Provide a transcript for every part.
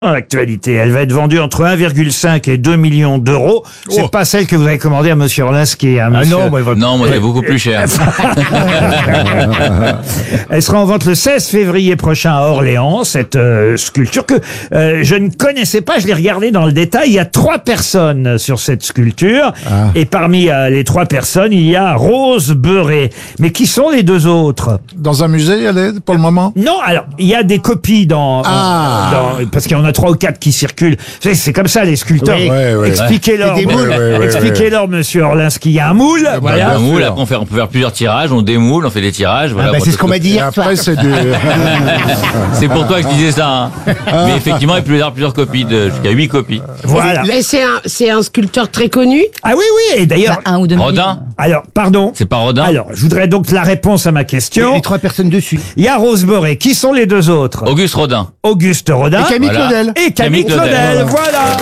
dans l'actualité. Elle va être vendue entre 1,5 et 2 millions d'euros. C'est pas celle que vous avez commandée à Monsieur Orlinski. Hein, monsieur. Non, moi, c'est beaucoup plus cher. Elle sera en vente le 16 février prochain à Orléans, cette sculpture que je ne connaissais pas. Je l'ai regardée dans le détail. Il y a 3 personnes sur cette sculpture. Et parmi les 3 personnes, il y a Rose Beurré. Mais qui sont les 2 autres? Dans un musée, elle est, pour le moment? Non, alors, il y a des copies parce qu'il y en a 3 ou 4 qui circulent. Vous savez, c'est comme ça, les sculpteurs. Expliquez-leur, expliquez-leur, monsieur Orlinski. Il y a un moule. Voilà. Un moule, après, on peut faire plusieurs tirages, on démoule, on fait des tirages. Voilà, c'est ce qu'on m'a dit hier soir. Après, c'est du... C'est pour toi que je disais ça, hein. Mais effectivement, il peut y avoir plusieurs copies, jusqu'à 8 copies. Voilà. Mais c'est un sculpteur très connu. Ah oui, oui, et d'ailleurs... Un ou deux Rodin? Alors, pardon. C'est pas Rodin? Alors, je voudrais donc la réponse à ma question. Les 3 personnes dessus. Il y a Rose Beurré. Qui sont les 2 autres? Auguste Rodin. Auguste Rodin. Et Camille Claudel. Et Camille Claudel. Voilà.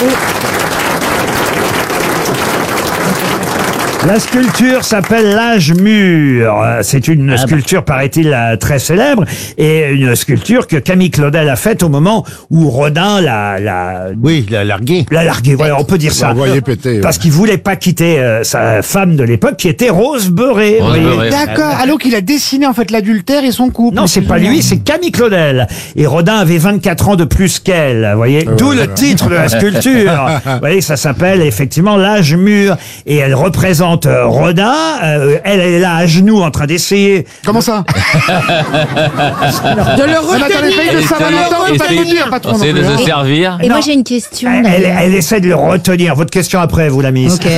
La sculpture s'appelle l'âge mur. C'est une sculpture, paraît-il, très célèbre, et une sculpture que Camille Claudel a faite au moment où Rodin l'a largué. l'a largué. Voilà, on peut dire ça. Envoyé péter. Parce qu'il voulait pas quitter sa femme de l'époque, qui était Rose Beurré. Rose Vous voyez. Beurré. D'accord. Alors qu'il a dessiné en fait l'adultère et son couple. Non, c'est pas lui, c'est Camille Claudel. Et Rodin avait 24 ans de plus qu'elle, vous voyez. D'où le titre de la sculpture. Vous voyez, ça s'appelle effectivement l'âge mur. Et elle représente Rodin. Elle est là à genoux en train d'essayer. Comment ça? De le Dans les pays de Saint-Valentin, on peut pas le dire, patron. On essaie de se servir. Et moi j'ai une question. Elle essaie de le retenir. Votre question après, vous, la miss. Ok.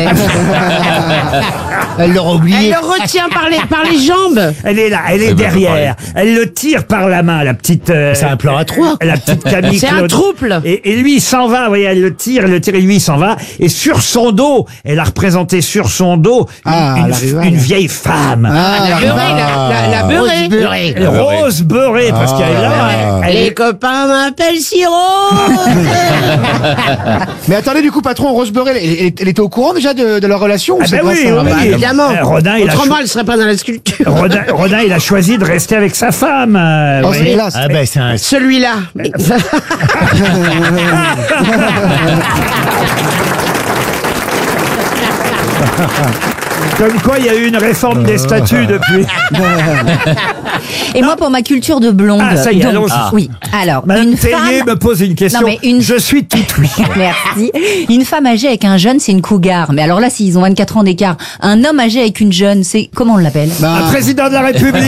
Elle l'aura Elle oublié. le retient par les jambes. Elle est là, elle est veut pas derrière. Elle le tire par la main, la petite. C'est un plan à 3. La petite Camille C'est un Claudel. trouble. Et lui, il s'en va. Vous voyez, elle le tire, et lui, il s'en va. Et sur son dos, elle a représenté sur son dos une vieille femme. La beurrée, la beurrée. Rose Beurré, parce qu'elle est là. Les copains m'appellent Siro. Mais attendez, du coup, patron, Rose Beurré, elle était au courant déjà de leur relation ou Ah c'est ben grâce oui, à- oui, oui. Évidemment. Rodin, il a Autrement, elle serait pas dans la sculpture. Rodin, il a choisi de rester avec sa femme. Oh, vous c'est voyez. classe. c'est un... Celui-là. Comme quoi, il y a eu une réforme des statuts depuis. Et moi pour ma culture de blonde. Ah, ça y est, donc, allons-y. oui. Alors, Madame une Tellier femme... me pose une question. Non, mais une- Je suis tout oui. Merci. Une femme âgée avec un jeune, c'est une cougar. Mais alors là, s'ils ont 24 ans d'écart, un homme âgé avec une jeune, c'est... Comment on l'appelle? Un président de la République.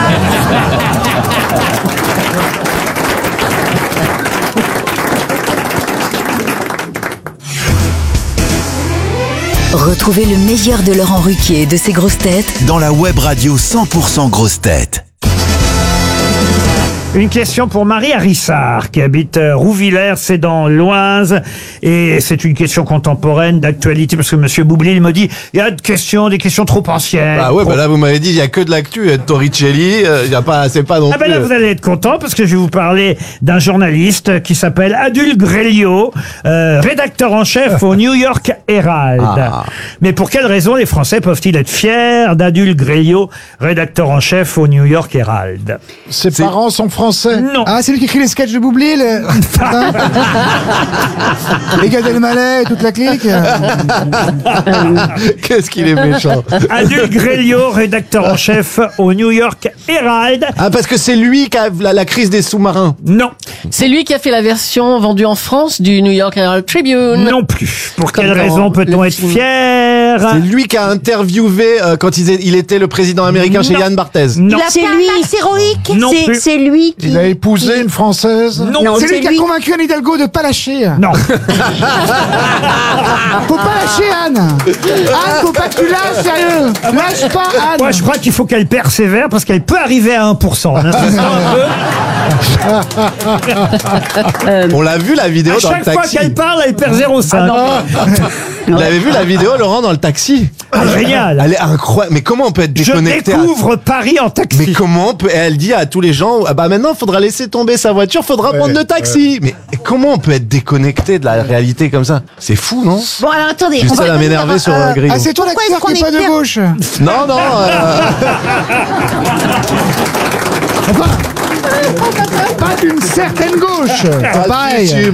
Retrouvez le meilleur de Laurent Ruquier et de ses grosses têtes dans la web radio 100% grosses têtes. Une question pour Marie Harissard, qui habite Rouvillers, c'est dans l'Oise. Et c'est une question contemporaine, d'actualité, parce que Monsieur Boublil me dit, il y a des questions trop anciennes. Ah ouais, bah là vous m'avez dit il y a que de l'actu, Torricelli, y a pas, c'est pas non Ah ben plus. là, vous allez être content parce que je vais vous parler d'un journaliste qui s'appelle Adul Grelio, rédacteur en chef au New York Herald. Mais pour quelle raison les Français peuvent-ils être fiers d'Adul Grelio, rédacteur en chef au New York Herald? Ses parents sont français. Non. Ah, c'est lui qui écrit les sketchs de Boublil. Les gars d'Elmaleh et toute la clique. Qu'est-ce qu'il est méchant. Adul Grelio, rédacteur en chef au New York Herald. Ah parce que c'est lui qui a la crise des sous-marins. Non, C'est lui qui a fait la version vendue en France du New York Herald Tribune. non plus. Pour Comme quelle dans raison peut-on le être film. fier? C'est lui qui a interviewé quand il était le président américain chez Non. Yann Barthès. Non. C'est lui. héroïque. Non plus. C'est lui qui... Il a épousé une Française. Non. C'est lui qui a convaincu Anne Hidalgo de pas lâcher. Non. Faut pas lâcher Anne. Anne, faut pas que tu lâches, sérieux. Lâche pas Anne. Moi, je crois qu'il faut qu'elle persévère parce qu'elle peut arriver à 1%. En insistant un peu. On l'a vu la vidéo À dans le chaque fois taxi. qu'elle parle, elle perd 0,5. Vous l'avez vu la vidéo Laurent dans le taxi. Ah, génial. Elle est incroyable. Mais comment on peut être Je déconnecté découvre Paris en taxi. Mais comment on peut... Et elle dit à tous les gens, ah bah maintenant faudra laisser tomber sa voiture, faudra prendre le taxi. Mais comment on peut être déconnecté de la réalité comme ça? C'est fou, non? Bon, alors attendez. Juste on va ça à revenir m'énerver sur Grillo. Ah, c'est toi Pourquoi l'acteur est-ce qui est qu'on pas est de gauche. Non, non. Enfin, pas d'une certaine gauche. C'est pareil. si,